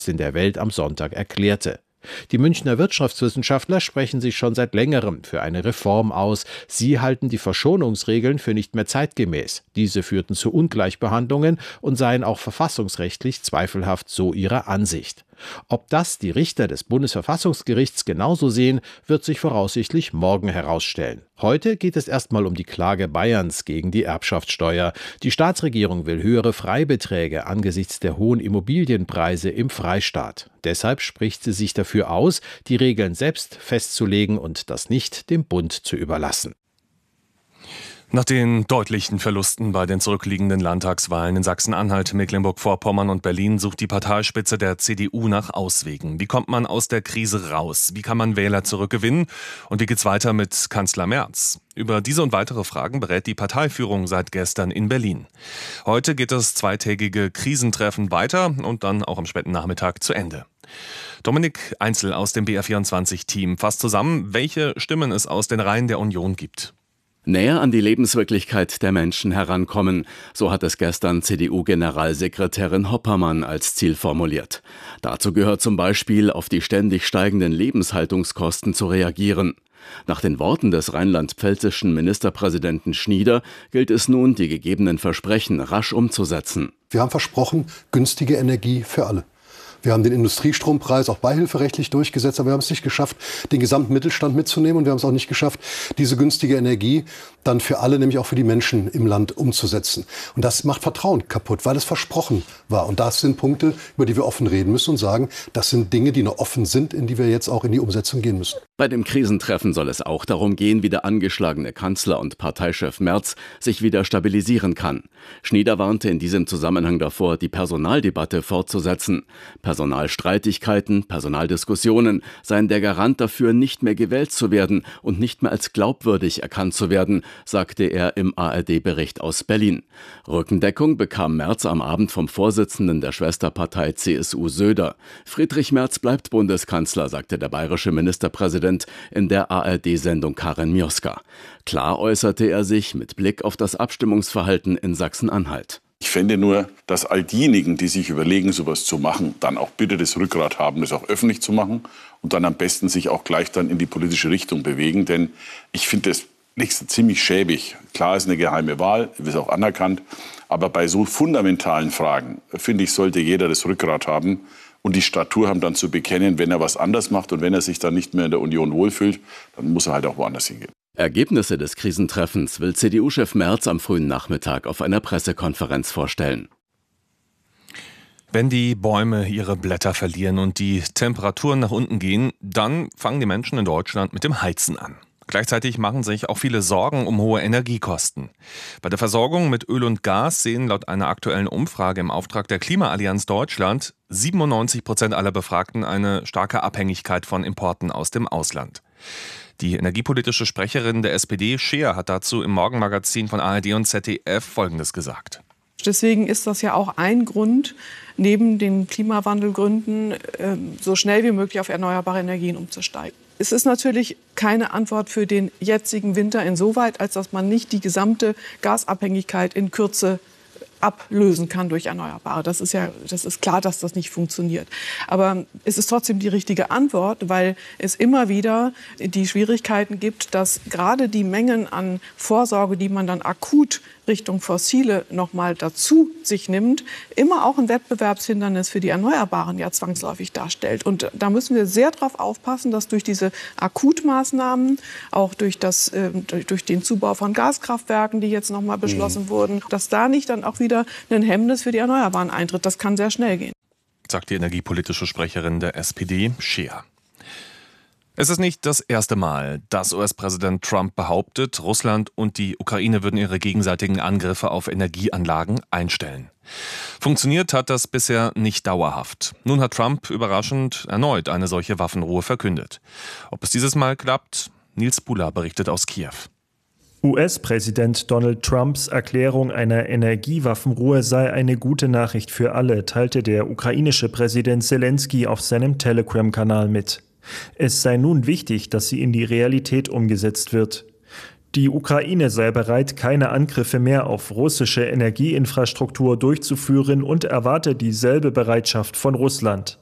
in der Welt am Sonntag erklärte. Die Münchner Wirtschaftswissenschaftler sprechen sich schon seit längerem für eine Reform aus. Sie halten die Verschonungsregeln für nicht mehr zeitgemäß. Diese führten zu Ungleichbehandlungen und seien auch verfassungsrechtlich zweifelhaft, so ihre Ansicht. Ob das die Richter des Bundesverfassungsgerichts genauso sehen, wird sich voraussichtlich morgen herausstellen. Heute geht es erstmal um die Klage Bayerns gegen die Erbschaftssteuer. Die Staatsregierung will höhere Freibeträge angesichts der hohen Immobilienpreise im Freistaat. Deshalb spricht sie sich dafür aus, die Regeln selbst festzulegen und das nicht dem Bund zu überlassen. Nach den deutlichen Verlusten bei den zurückliegenden Landtagswahlen in Sachsen-Anhalt, Mecklenburg-Vorpommern und Berlin sucht die Parteispitze der CDU nach Auswegen. Wie kommt man aus der Krise raus? Wie kann man Wähler zurückgewinnen? Und wie geht's weiter mit Kanzler Merz? Über diese und weitere Fragen berät die Parteiführung seit gestern in Berlin. Heute geht das zweitägige Krisentreffen weiter und dann auch am späten Nachmittag zu Ende. Dominik Einzel aus dem BR24-Team fasst zusammen, welche Stimmen es aus den Reihen der Union gibt. Näher an die Lebenswirklichkeit der Menschen herankommen, so hat es gestern CDU-Generalsekretärin Hoppermann als Ziel formuliert. Dazu gehört zum Beispiel, auf die ständig steigenden Lebenshaltungskosten zu reagieren. Nach den Worten des rheinland-pfälzischen Ministerpräsidenten Schnieder gilt es nun, die gegebenen Versprechen rasch umzusetzen. Wir haben versprochen, günstige Energie für alle. Wir haben den Industriestrompreis auch beihilferechtlich durchgesetzt, aber wir haben es nicht geschafft, den gesamten Mittelstand mitzunehmen und wir haben es auch nicht geschafft, diese günstige Energie dann für alle, nämlich auch für die Menschen im Land umzusetzen. Und das macht Vertrauen kaputt, weil es versprochen war. Und das sind Punkte, über die wir offen reden müssen und sagen, das sind Dinge, die noch offen sind, in die wir jetzt auch in die Umsetzung gehen müssen. Bei dem Krisentreffen soll es auch darum gehen, wie der angeschlagene Kanzler und Parteichef Merz sich wieder stabilisieren kann. Schnieder warnte in diesem Zusammenhang davor, die Personaldebatte fortzusetzen. Personalstreitigkeiten, Personaldiskussionen seien der Garant dafür, nicht mehr gewählt zu werden und nicht mehr als glaubwürdig erkannt zu werden, sagte er im ARD-Bericht aus Berlin. Rückendeckung bekam Merz am Abend vom Vorsitzenden der Schwesterpartei CSU Söder. Friedrich Merz bleibt Bundeskanzler, sagte der bayerische Ministerpräsident in der ARD-Sendung Karin Mioska. Klar äußerte er sich mit Blick auf das Abstimmungsverhalten in Sachsen-Anhalt. Ich fände nur, dass all diejenigen, die sich überlegen, sowas zu machen, dann auch bitte das Rückgrat haben, das auch öffentlich zu machen und dann am besten sich auch gleich dann in die politische Richtung bewegen. Denn ich finde das ziemlich schäbig. Klar ist eine geheime Wahl, ist auch anerkannt. Aber bei so fundamentalen Fragen, finde ich, sollte jeder das Rückgrat haben und die Statur haben, dann zu bekennen, wenn er was anders macht und wenn er sich dann nicht mehr in der Union wohlfühlt, dann muss er halt auch woanders hingehen. Ergebnisse des Krisentreffens will CDU-Chef Merz am frühen Nachmittag auf einer Pressekonferenz vorstellen. Wenn die Bäume ihre Blätter verlieren und die Temperaturen nach unten gehen, dann fangen die Menschen in Deutschland mit dem Heizen an. Gleichzeitig machen sich auch viele Sorgen um hohe Energiekosten. Bei der Versorgung mit Öl und Gas sehen laut einer aktuellen Umfrage im Auftrag der Klimaallianz Deutschland 97% aller Befragten eine starke Abhängigkeit von Importen aus dem Ausland. Die energiepolitische Sprecherin der SPD, Scheer, hat dazu im Morgenmagazin von ARD und ZDF Folgendes gesagt. Deswegen ist das ja auch ein Grund, neben den Klimawandelgründen, so schnell wie möglich auf erneuerbare Energien umzusteigen. Es ist natürlich keine Antwort für den jetzigen Winter insoweit, als dass man nicht die gesamte Gasabhängigkeit in Kürze ablösen kann durch Erneuerbare. Das ist klar, dass das nicht funktioniert. Aber es ist trotzdem die richtige Antwort, weil es immer wieder die Schwierigkeiten gibt, dass gerade die Mengen an Vorsorge, die man dann akut Richtung Fossile noch mal dazu sich nimmt, immer auch ein Wettbewerbshindernis für die Erneuerbaren ja zwangsläufig darstellt. Und da müssen wir sehr darauf aufpassen, dass durch diese Akutmaßnahmen, auch durch den Zubau von Gaskraftwerken, die jetzt noch mal beschlossen wurden, dass da nicht dann auch wieder ein Hemmnis für die Erneuerbaren eintritt. Das kann sehr schnell gehen. Sagt die energiepolitische Sprecherin der SPD, Scheer. Es ist nicht das erste Mal, dass US-Präsident Trump behauptet, Russland und die Ukraine würden ihre gegenseitigen Angriffe auf Energieanlagen einstellen. Funktioniert hat das bisher nicht dauerhaft. Nun hat Trump überraschend erneut eine solche Waffenruhe verkündet. Ob es dieses Mal klappt? Nils Bula berichtet aus Kiew. US-Präsident Donald Trumps Erklärung einer Energiewaffenruhe sei eine gute Nachricht für alle, teilte der ukrainische Präsident Selenskyj auf seinem Telegram-Kanal mit. Es sei nun wichtig, dass sie in die Realität umgesetzt wird. Die Ukraine sei bereit, keine Angriffe mehr auf russische Energieinfrastruktur durchzuführen und erwarte dieselbe Bereitschaft von Russland.